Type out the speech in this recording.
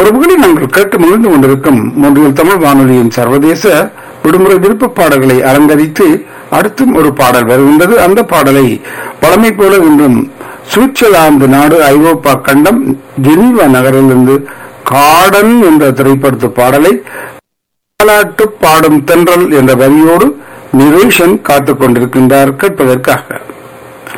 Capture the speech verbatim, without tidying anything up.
உறவுகளை நாங்கள் கேட்டு மகிழ்ந்து கொண்டிருக்கும் மொன்றியல் தமிழ் வானொலியின் சர்வதேச விடுமுறை விருப்ப பாடல்களை அலங்கரித்து அடுத்தும் ஒரு பாடல் வருகின்றது. அந்த பாடலை பழமை போல இன்றும் சுவிட்சர்லாந்து நாடு ஐரோப்பா கண்டம் ஜெனீவா நகரிலிருந்து காடன் என்ற திரைப்படத்து பாடலை பாலாட்டு பாடும் தென்றல் என்ற வரியோடு நிரேஷன் காத்துக் கொண்டிருக்கின்றார் கேட்பதற்காக.